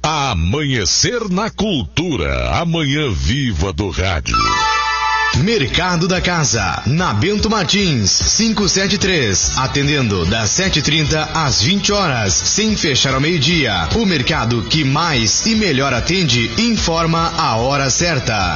Amanhecer na Cultura, a manhã viva do rádio. Mercado da Casa, na Bento Martins, 573, atendendo das 7h30 às 20 horas, sem fechar ao meio-dia. O mercado que mais e melhor atende informa a hora certa.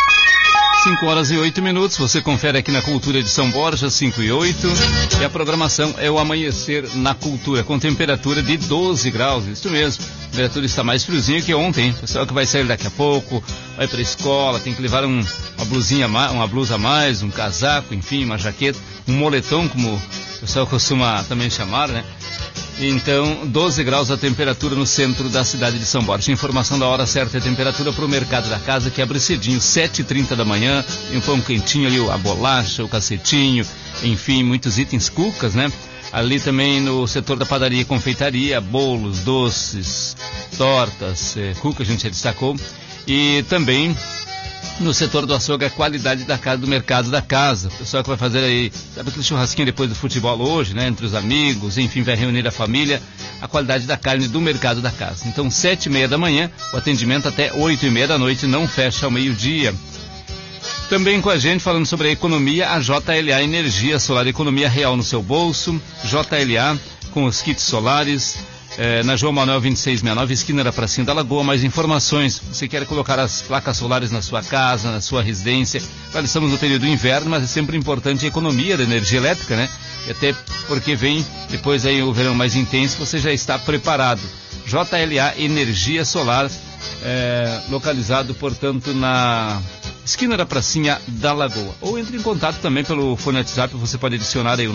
5h08, você confere aqui na Cultura de São Borja, 5h08, e a programação é o Amanhecer na Cultura, com temperatura de 12 graus, isso mesmo, a temperatura está mais friozinha que ontem, hein? Pessoal que vai sair daqui a pouco, vai para a escola, tem que levar uma blusa a mais, um casaco, enfim, uma jaqueta, um moletom, como o pessoal costuma também chamar, né? Então, 12 graus a temperatura no centro da cidade de São Borja. Informação da hora certa e a temperatura para o Mercado da Casa, que abre cedinho, 7h30 da manhã. Tem um pão quentinho ali, a bolacha, o cacetinho, enfim, muitos itens cucas, né? Ali também no setor da padaria e confeitaria, bolos, doces, tortas, cuca a gente já destacou. E também no setor do açougue, a qualidade da casa, do Mercado da Casa. O pessoal que vai fazer aí, sabe aquele churrasquinho depois do futebol hoje, né? Entre os amigos, enfim, vai reunir a família. A qualidade da carne do Mercado da Casa. Então, 7h30 da manhã, o atendimento até 8h30 da noite, não fecha ao meio-dia. Também com a gente, falando sobre a economia, a JLA Energia Solar, economia real no seu bolso. JLA, com os kits solares, na João Manuel 2669, esquina da Pracinha da Lagoa. Mais informações, você quer colocar as placas solares na sua casa, na sua residência. Claro, estamos no período do inverno, mas é sempre importante a economia da energia elétrica, né? E até porque vem depois aí o verão mais intenso, você já está preparado. JLA Energia Solar, localizado, portanto, na esquina da Pracinha da Lagoa. Ou entre em contato também pelo fone WhatsApp, você pode adicionar aí o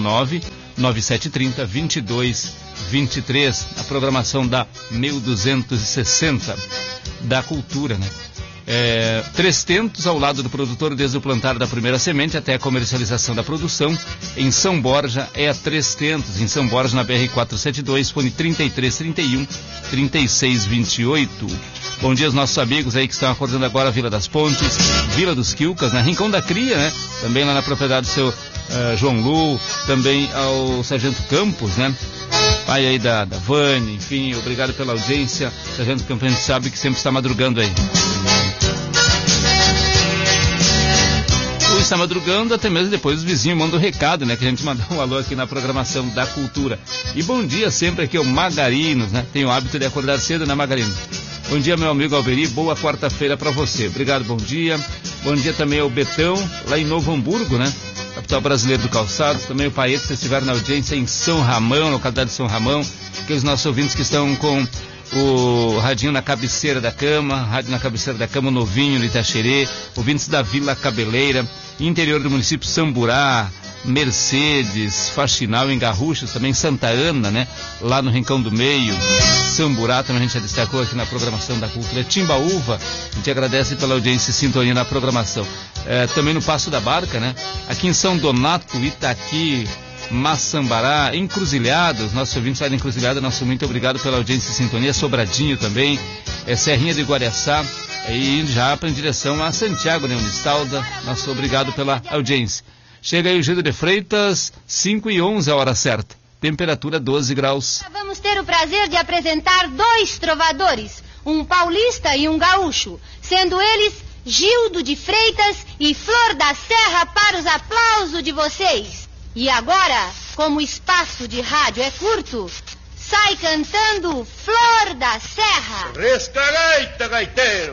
99730-2223, a programação da 1260 da Cultura, né? Três Tentos, ao lado do produtor, desde o plantar da primeira semente até a comercialização da produção. Em São Borja é a Três Tentos, em São Borja, na BR-472, fone 3331-3628. Bom dia aos nossos amigos aí que estão acordando agora, Vila das Pontes, Vila dos Quilcas, né? Rincão da Cria, né? Também lá na propriedade do seu João Lu, também ao Sargento Campos, né? Pai aí da Vânia, enfim, obrigado pela audiência. Sargento Campos, a gente sabe que sempre está madrugando aí. Está madrugando, até mesmo depois os vizinhos mandam recado, né? Que a gente mandou um alô aqui na programação da Cultura. E bom dia sempre aqui ao Magarinos, né? Tem o hábito de acordar cedo, né, Magarinos? Bom dia, meu amigo Alberi, boa quarta-feira para você. Obrigado, bom dia. Bom dia também ao Betão, lá em Novo Hamburgo, né? Capital brasileiro do calçado. Também o Paeto, se estiver na audiência em São Ramão, localidade de São Ramão. Aqueles nossos ouvintes que estão com o radinho na cabeceira da cama, rádio na cabeceira da cama, novinho no Itaxerê, ouvintes da Vila Cabeleira, interior do município Samburá, Mercedes, Faxinal, em Garruchas, também Santa Ana, né? Lá no Rincão do Meio, Samburá, também a gente já destacou aqui na programação da Cultura. Timbaúva, a gente agradece pela audiência e sintonia na programação. Também no Passo da Barca, né? Aqui em São Donato, Itaqui, Maçambará, Encruzilhadas, nossos ouvintes lá de Encruzilhada, nosso muito obrigado pela audiência e sintonia. Sobradinho também, Serrinha de Guaraçá, e já para em direção a Santiago, né, Unistalda, nosso obrigado pela audiência. Chega aí o Gildo de Freitas, 5h11 a hora certa, temperatura 12 graus. Vamos ter o prazer de apresentar dois trovadores, um paulista e um gaúcho, sendo eles Gildo de Freitas e Flor da Serra, para os aplausos de vocês. E agora, como o espaço de rádio é curto, sai cantando Flor da Serra. Resca gaita, gaiteiro.